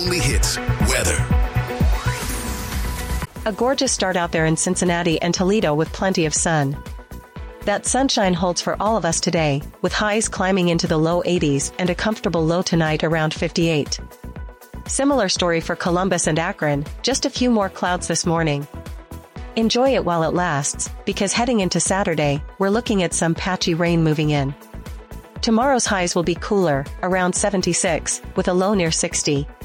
only hits weather. A gorgeous start out there in Cincinnati and Toledo with plenty of sun. That sunshine holds for all of us today, with highs climbing into the low 80s and a comfortable low tonight around 58. Similar story for Columbus and Akron, just a few more clouds this morning. Enjoy it while it lasts, because heading into Saturday, we're looking at some patchy rain moving in. Tomorrow's highs will be cooler, around 76, with a low near 60.